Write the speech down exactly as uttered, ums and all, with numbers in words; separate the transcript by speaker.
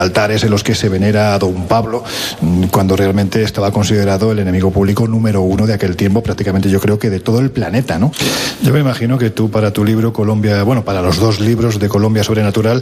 Speaker 1: altares en los que se venera a don Pablo, cuando realmente estaba considerado el enemigo público número uno de aquel tiempo, prácticamente yo creo que de todo el planeta, ¿no? Yo me imagino que tú para tu libro Colombia, bueno, para los dos libros de Colombia Sobrenatural,